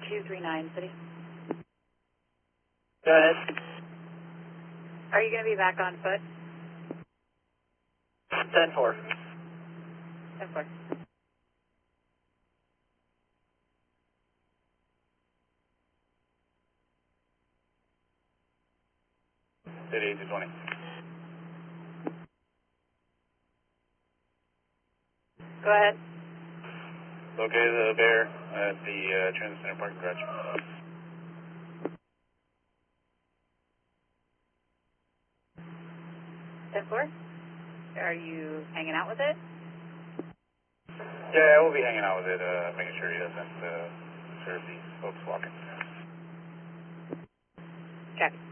239 City. Go ahead. Are you going to be back on foot? 10-4. 10-4. City 220. Go ahead. Located the bear at the Transit Center parking garage. 10-4. Are you hanging out with it? Yeah, we'll be hanging out with it, making sure he doesn't serve these folks walking. Check.